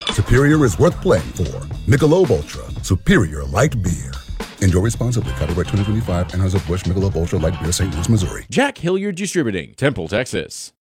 Superior is worth playing for. Michelob Ultra, superior light beer. Enjoy responsibly. Copyright 2025, Anheuser-Busch Michelob Ultra Light Beer, St. Louis, Missouri. Jack Hilliard Distributing, Temple, Texas.